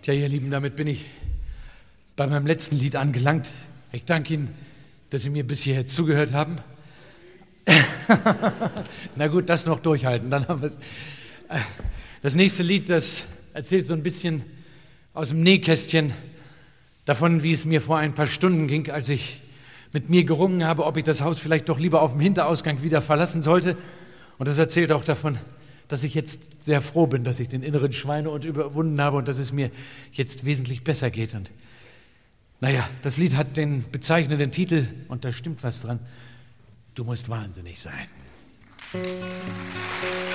Tja, ihr Lieben, damit bin ich bei meinem letzten Lied angelangt. Ich danke Ihnen, dass Sie mir bis hierher zugehört haben. Na gut, das noch durchhalten, dann haben wir es. Das nächste Lied, das erzählt so ein bisschen aus dem Nähkästchen davon, wie es mir vor ein paar Stunden ging, als ich mit mir gerungen habe, ob ich das Haus vielleicht doch lieber auf dem Hinterausgang wieder verlassen sollte. Und das erzählt auch davon, dass ich jetzt sehr froh bin, dass ich den inneren Schweinehund überwunden habe und dass es mir jetzt wesentlich besser geht. Und naja, das Lied hat den bezeichnenden Titel, und da stimmt was dran: Du musst wahnsinnig sein.